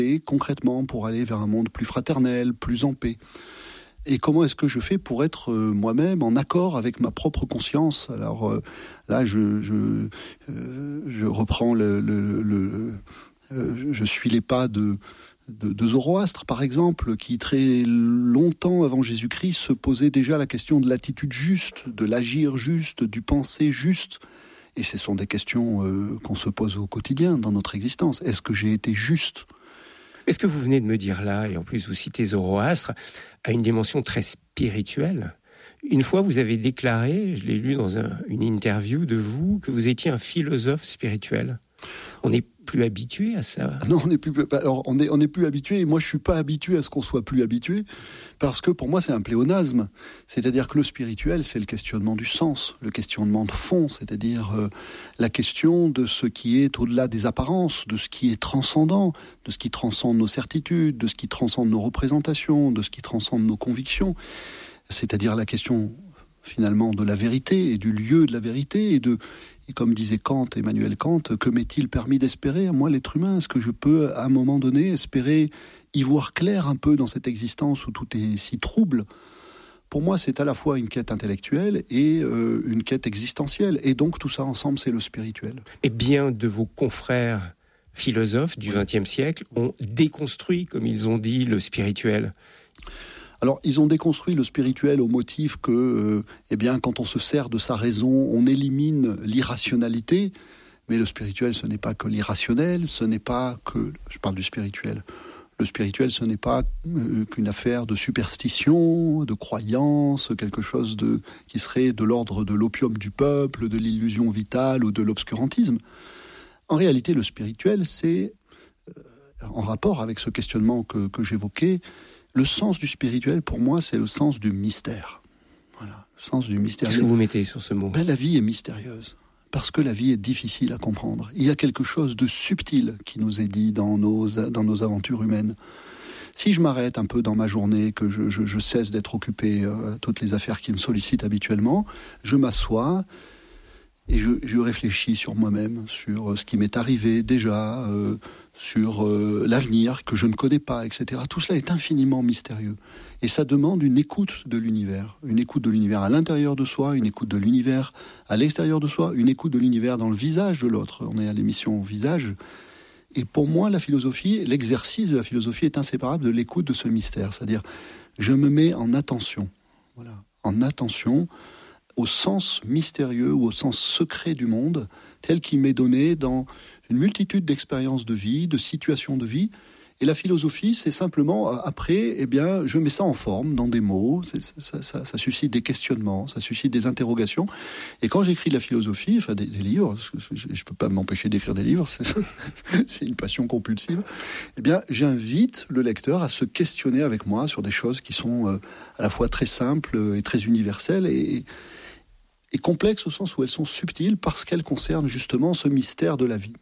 Et concrètement, pour aller vers un monde plus fraternel, plus en paix. Et comment est-ce que je fais pour être moi-même en accord avec ma propre conscience ? Alors là, je reprends je suis les pas de Zoroastre, par exemple, qui très longtemps avant Jésus-Christ se posait déjà la question de l'attitude juste, de l'agir juste, du penser juste. Et ce sont des questions qu'on se pose au quotidien dans notre existence. Est-ce que j'ai été juste ? Est-ce que vous venez de me dire là, et en plus vous citez Zoroastre, à une dimension très spirituelle ? Une fois, vous avez déclaré, je l'ai lu dans une interview de vous, que vous étiez un philosophe spirituel. On n'est plus habitué à ça. Non, on n'est plus. Alors, on est plus habitué. Et moi, je suis pas habitué à ce qu'on soit plus habitué, parce que pour moi, c'est un pléonasme. C'est-à-dire que le spirituel, c'est le questionnement du sens, le questionnement de fond, c'est-à-dire la question de ce qui est au-delà des apparences, de ce qui est transcendant, de ce qui transcende nos certitudes, de ce qui transcende nos représentations, de ce qui transcende nos convictions. C'est-à-dire la question finalement de la vérité et du lieu de la vérité et comme disait Emmanuel Kant, que m'est-il permis d'espérer, moi l'être humain ? Est-ce que je peux à un moment donné espérer y voir clair un peu dans cette existence où tout est si trouble ? Pour moi, c'est à la fois une quête intellectuelle et une quête existentielle. Et donc tout ça ensemble, c'est le spirituel. Et bien de vos confrères philosophes du XXe siècle ont déconstruit, comme ils ont dit, le spirituel. Alors, ils ont déconstruit le spirituel au motif que, quand on se sert de sa raison, on élimine l'irrationalité. Mais le spirituel, ce n'est pas que l'irrationnel, ce n'est pas que... Je parle du spirituel. Le spirituel, ce n'est pas qu'une affaire de superstition, de croyance, quelque chose qui serait de l'ordre de l'opium du peuple, de l'illusion vitale ou de l'obscurantisme. En réalité, le spirituel, c'est, en rapport avec ce questionnement que j'évoquais, le sens du spirituel, pour moi, c'est le sens du mystère. Voilà, le sens du mystère. Qu'est-ce que vous mettez sur ce mot ? La vie est mystérieuse, parce que la vie est difficile à comprendre. Il y a quelque chose de subtil qui nous est dit dans nos aventures humaines. Si je m'arrête un peu dans ma journée, que je cesse d'être occupé à toutes les affaires qui me sollicitent habituellement, je m'assois et je réfléchis sur moi-même, sur ce qui m'est arrivé déjà, sur l'avenir que je ne connais pas, etc. Tout cela est infiniment mystérieux. Et ça demande une écoute de l'univers. Une écoute de l'univers à l'intérieur de soi, une écoute de l'univers à l'extérieur de soi, une écoute de l'univers dans le visage de l'autre. On est à l'émission Visage. Et pour moi, la philosophie, l'exercice de la philosophie est inséparable de l'écoute de ce mystère. C'est-à-dire, je me mets en attention. Voilà, en attention au sens mystérieux ou au sens secret du monde, tel qu'il m'est donné dans une multitude d'expériences de vie, de situations de vie. Et la philosophie, c'est simplement, après, je mets ça en forme, dans des mots, ça suscite des questionnements, ça suscite des interrogations. Et quand j'écris de la philosophie, enfin des livres, je ne peux pas m'empêcher d'écrire des livres, c'est une passion compulsive, j'invite le lecteur à se questionner avec moi sur des choses qui sont à la fois très simples et très universelles et complexes au sens où elles sont subtiles parce qu'elles concernent justement ce mystère de la vie.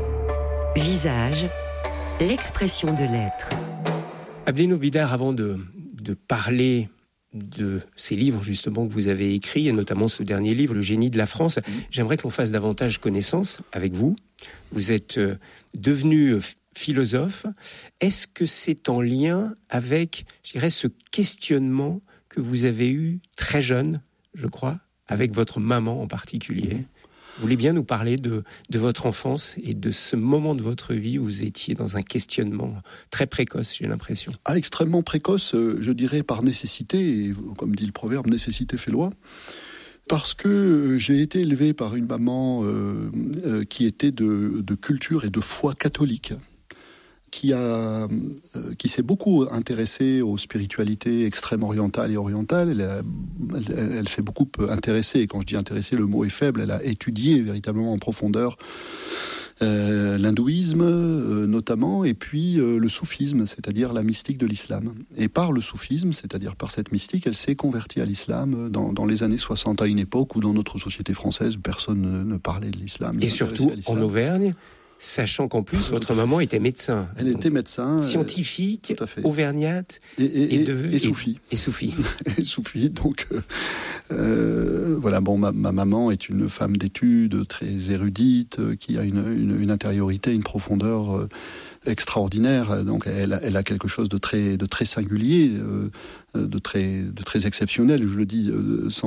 Visage, l'expression de l'être. Abdeno Bidar, avant de parler de ces livres justement que vous avez écrits, et notamment ce dernier livre, Le génie de la France, j'aimerais qu'on fasse davantage connaissance avec vous. Vous êtes devenu philosophe. Est-ce que c'est en lien avec, je dirais, ce questionnement que vous avez eu très jeune, je crois, avec votre maman en particulier ? Vous voulez bien nous parler de votre enfance et de ce moment de votre vie où vous étiez dans un questionnement très précoce, j'ai l'impression. Extrêmement précoce, je dirais par nécessité, et comme dit le proverbe, nécessité fait loi. Parce que j'ai été élevé par une maman qui était de culture et de foi catholique, qui s'est beaucoup intéressée aux spiritualités extrêmes orientales et orientales. Elle s'est beaucoup intéressée, et quand je dis intéressée, le mot est faible, elle a étudié véritablement en profondeur l'hindouisme notamment, et puis le soufisme, c'est-à-dire la mystique de l'islam. Et par le soufisme, c'est-à-dire par cette mystique, elle s'est convertie à l'islam dans les années 60, à une époque où dans notre société française, personne ne parlait de l'islam. Et surtout en Auvergne, sachant qu'en plus, votre maman était médecin. Elle était médecin. Scientifique, auvergnate et soufie. Et soufie. Et soufie, donc voilà, bon, ma maman est une femme d'études, très érudite, qui a une intériorité, une profondeur extraordinaire. Donc elle a quelque chose de très singulier, de très exceptionnel. Je le dis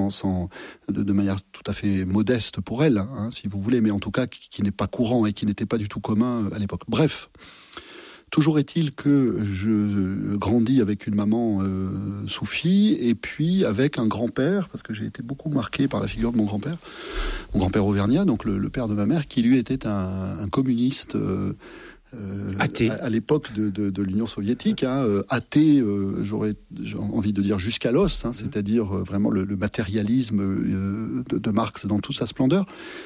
de manière tout à fait modeste pour elle, hein, si vous voulez, mais en tout cas qui n'est pas courant et qui n'était pas du tout commun à l'époque. Bref. Toujours est-il que je grandis avec une maman soufie et puis avec un grand-père, parce que j'ai été beaucoup marqué par la figure de mon grand-père auvergnat, donc le père de ma mère, qui lui était un communiste athée. À l'époque de l'Union soviétique, athée, j'aurais envie de dire jusqu'à l'os, c'est-à-dire vraiment le matérialisme de Marx dans toute sa splendeur.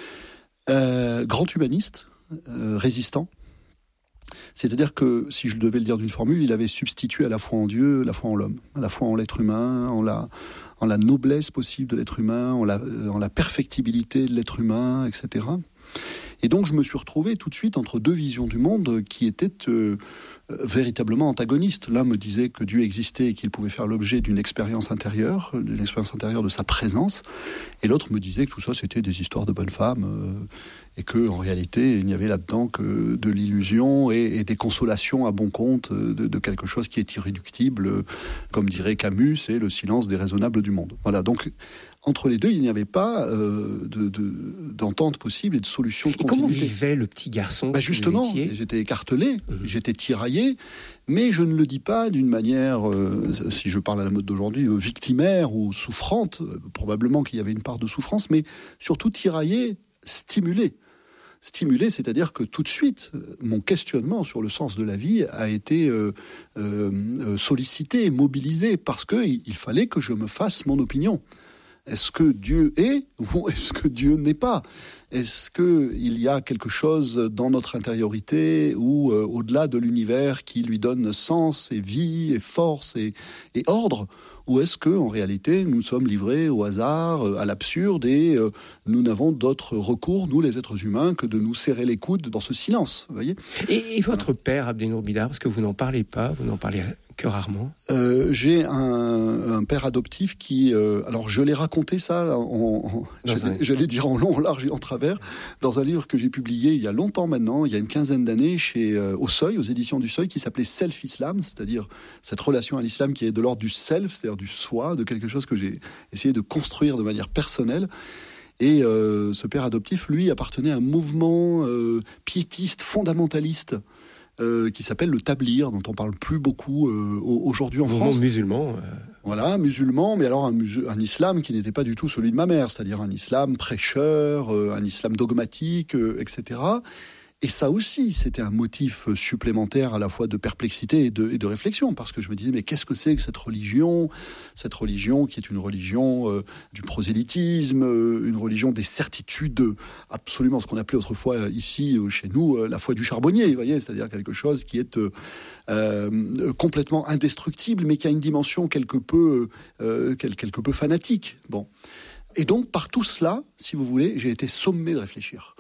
Grand humaniste, résistant. C'est-à-dire que, si je devais le dire d'une formule, il avait substitué à la foi en Dieu, la foi en l'homme, à la foi en l'être humain, en la noblesse possible de l'être humain, en la perfectibilité de l'être humain, etc. Et donc je me suis retrouvé tout de suite entre deux visions du monde qui étaient véritablement antagonistes. L'un me disait que Dieu existait et qu'il pouvait faire l'objet d'une expérience intérieure de sa présence, et l'autre me disait que tout ça c'était des histoires de bonnes femmes, et que en réalité il n'y avait là-dedans que de l'illusion et des consolations à bon compte de quelque chose qui est irréductible, comme dirait Camus, c'est le silence déraisonnable du monde. Voilà, donc entre les deux, il n'y avait pas d'entente possible et de solution de continuité. Et comment vivait le petit garçon justement, j'étais écartelé, j'étais tiraillé, mais je ne le dis pas d'une manière, si je parle à la mode d'aujourd'hui, victimaire ou souffrante. Probablement qu'il y avait une part de souffrance, mais surtout tiraillé, stimulé. Stimulé, c'est-à-dire que tout de suite, mon questionnement sur le sens de la vie a été sollicité, mobilisé, parce qu'il fallait que je me fasse mon opinion. Est-ce que Dieu est ou est-ce que Dieu n'est pas ? Est-ce qu'il y a quelque chose dans notre intériorité ou au-delà de l'univers qui lui donne sens et vie et force et ordre ? Ou est-ce que, en réalité, nous sommes livrés au hasard, à l'absurde, et nous n'avons d'autre recours, nous les êtres humains, que de nous serrer les coudes dans ce silence, vous voyez ? Et votre père, Abdenour Bidar, parce que vous n'en parlez pas, vous n'en parlez que rarement. J'ai un père adoptif qui... alors, je l'ai raconté ça, j'allais dire en long, en large et en travers, dans un livre que j'ai publié il y a longtemps maintenant, il y a une quinzaine d'années, au Seuil, aux éditions du Seuil, qui s'appelait Self-Islam, c'est-à-dire cette relation à l'islam qui est de l'ordre du self, c'est-à-dire du soi, de quelque chose que j'ai essayé de construire de manière personnelle. Et ce père adoptif, lui, appartenait à un mouvement piétiste, fondamentaliste, qui s'appelle le Tablir, dont on parle plus beaucoup aujourd'hui en France. Mouvement musulman. Voilà, musulman, mais alors un islam qui n'était pas du tout celui de ma mère, c'est-à-dire un islam prêcheur, un islam dogmatique, etc. Et ça aussi, c'était un motif supplémentaire à la fois de perplexité et de réflexion, parce que je me disais, mais qu'est-ce que c'est que cette religion qui est une religion du prosélytisme, une religion des certitudes, absolument ce qu'on appelait autrefois ici, chez nous, la foi du charbonnier, vous voyez, c'est-à-dire quelque chose qui est complètement indestructible, mais qui a une dimension quelque peu fanatique. Bon. Et donc, par tout cela, si vous voulez, j'ai été sommé de réfléchir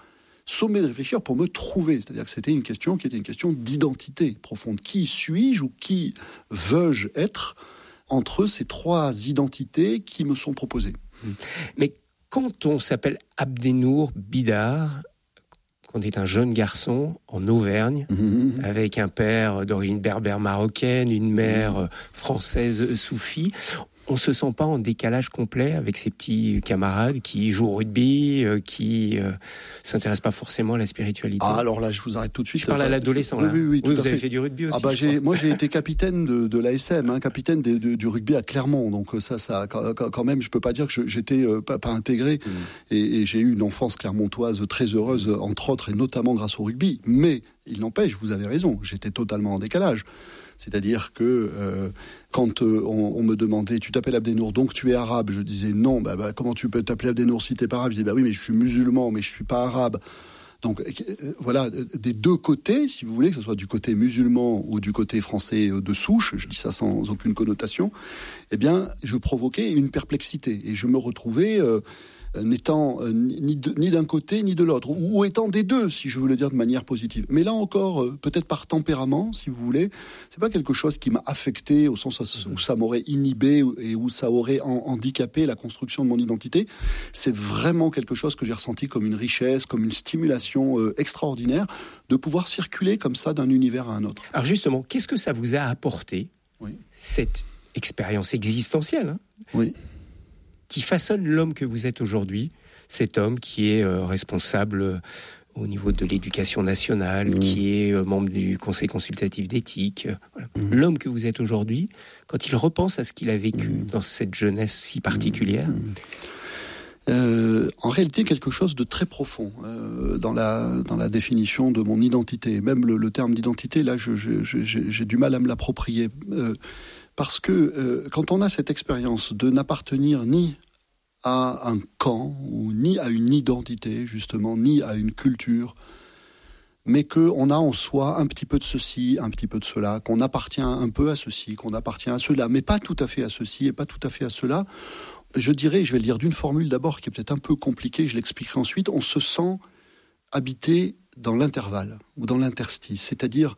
pour me trouver. C'est-à-dire que c'était une question qui était une question d'identité profonde. Qui suis-je ou qui veux-je être entre ces trois identités qui me sont proposées ? Mais quand on s'appelle Abdenour Bidar, qu'on est un jeune garçon en Auvergne, avec un père d'origine berbère marocaine, une mère française soufie, on se sent pas en décalage complet avec ses petits camarades qui jouent au rugby, qui s'intéressent pas forcément à la spiritualité. Ah, alors là, je vous arrête tout de suite. Je parle à l'adolescent, là. Oui, vous avez fait du rugby aussi. Moi, j'ai été capitaine de l'ASM, capitaine du rugby à Clermont. Donc ça, quand même, je peux pas dire que j'étais pas intégré. Et j'ai eu une enfance clermontoise très heureuse, entre autres, et notamment grâce au rugby. Mais il n'empêche, vous avez raison, j'étais totalement en décalage. C'est-à-dire que quand on me demandait « Tu t'appelles Abdenour, donc tu es arabe ?» Je disais « Non, comment tu peux t'appeler Abdenour si t'es pas arabe ?» Je disais « Oui, mais je suis musulman, mais je suis pas arabe. » Donc voilà, des deux côtés, si vous voulez, que ce soit du côté musulman ou du côté français de souche, je dis ça sans aucune connotation, eh bien, je provoquais une perplexité. Et je me retrouvais n'étant ni d'un côté ni de l'autre, ou étant des deux, si je veux le dire de manière positive. Mais là encore, peut-être par tempérament, si vous voulez, c'est pas quelque chose qui m'a affecté au sens où ça m'aurait inhibé et où ça aurait handicapé la construction de mon identité. C'est vraiment quelque chose que j'ai ressenti comme une richesse, comme une stimulation extraordinaire de pouvoir circuler comme ça d'un univers à un autre. Alors justement, qu'est-ce que ça vous a apporté, cette expérience existentielle, qui façonne l'homme que vous êtes aujourd'hui, cet homme qui est responsable au niveau de l'éducation nationale, qui est membre du Conseil consultatif d'éthique, voilà. L'homme que vous êtes aujourd'hui, quand il repense à ce qu'il a vécu dans cette jeunesse si particulière. En réalité, quelque chose de très profond dans la définition de mon identité. Même le terme d'identité, là, j'ai du mal à me l'approprier. Parce que quand on a cette expérience de n'appartenir ni à un camp, ou ni à une identité, justement, ni à une culture, mais qu'on a en soi un petit peu de ceci, un petit peu de cela, qu'on appartient un peu à ceci, qu'on appartient à cela, mais pas tout à fait à ceci et pas tout à fait à cela, je dirais, je vais le dire d'une formule d'abord qui est peut-être un peu compliquée, je l'expliquerai ensuite, on se sent habité dans l'intervalle ou dans l'interstice, c'est-à-dire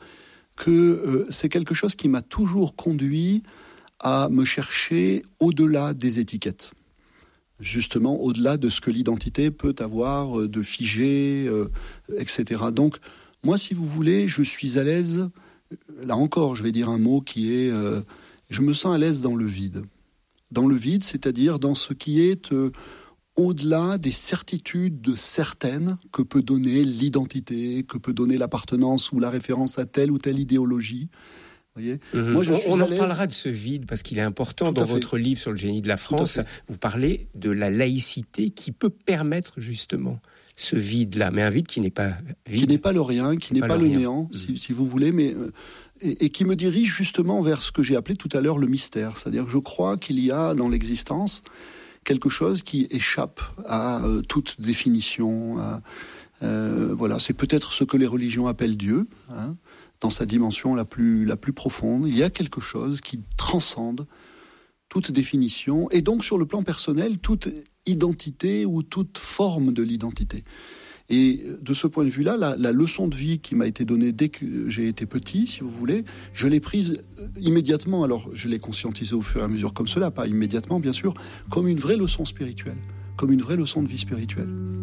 que c'est quelque chose qui m'a toujours conduit à me chercher au-delà des étiquettes. Justement, au-delà de ce que l'identité peut avoir de figé, etc. Donc, moi, si vous voulez, je suis à l'aise, là encore, je vais dire un mot qui est... je me sens à l'aise dans le vide. Dans le vide, c'est-à-dire dans ce qui est... au-delà des certitudes certaines que peut donner l'identité, que peut donner l'appartenance ou la référence à telle ou telle idéologie. Voyez, moi, on en parlera de ce vide parce qu'il est important. Dans votre livre sur le génie de la France, vous parlez de la laïcité qui peut permettre justement ce vide-là, mais un vide qui n'est pas vide. Qui n'est pas le rien, qui n'est pas le néant, si vous voulez, mais... Et qui me dirige justement vers ce que j'ai appelé tout à l'heure le mystère. C'est-à-dire que je crois qu'il y a dans l'existence quelque chose qui échappe à toute définition. Voilà, c'est peut-être ce que les religions appellent Dieu, dans sa dimension la plus profonde. Il y a quelque chose qui transcende toute définition, et donc sur le plan personnel, toute identité ou toute forme de l'identité. Et de ce point de vue-là, la leçon de vie qui m'a été donnée dès que j'ai été petit, si vous voulez, je l'ai prise immédiatement. Alors, je l'ai conscientisée au fur et à mesure comme cela, pas immédiatement, bien sûr, comme une vraie leçon spirituelle, comme une vraie leçon de vie spirituelle.